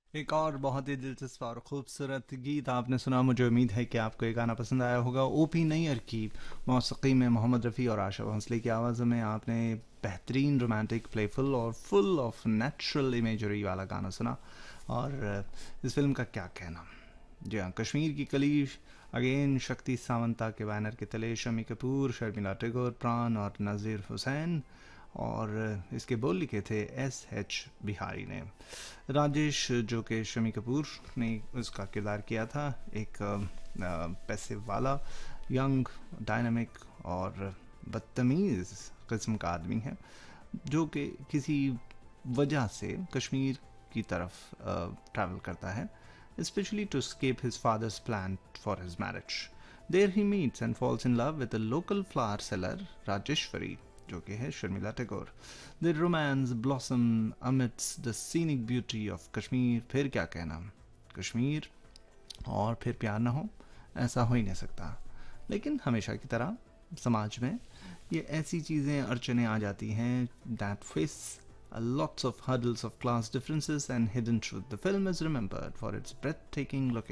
एक और बहुत ही दिलचस्प और खूबसूरत गीत आपने सुना। मुझे उम्मीद है कि आपको ये गाना पसंद आया होगा। ओपी नैयर की मौसीकी में मोहम्मद रफ़ी और आशा भोंसले की आवाज़ में आपने बेहतरीन रोमांटिक, प्लेफुल और फुल ऑफ नेचुरल इमेजरी वाला गाना सुना। और इस फिल्म का क्या कहना। जी हाँ, कश्मीर की कली अगेन शक्ति सावंता के बैनर के तले शमी कपूर, शर्मिला टैगोर, प्राण और नज़ीर हुसैन। और इसके बोल लिखे थे एस बिहारी ने। राजेश जो कि शमी कपूर ने उसका किरदार किया था, एक पैसे वाला, यंग, डायनामिक और बदतमीज़ किस्म का आदमी है जो कि किसी वजह से कश्मीर की तरफ ट्रैवल करता है, especially to escape his father's plan for his marriage. There he meets and falls in love with a local flower seller, Rajeshwari, जो कि है Sharmila Tagore. Their romance blossom amidst the scenic beauty of Kashmir. फिर क्या कहना, कश्मीर और फिर प्यार ना हो, ऐसा हो ही नहीं सकता। लेकिन हमेशा की तरह समाज में ये ऐसी चीज़ें अड़चने आ जाती हैं that face lots of hurdles of class differences and hidden truth. The film is remembered for its breathtaking location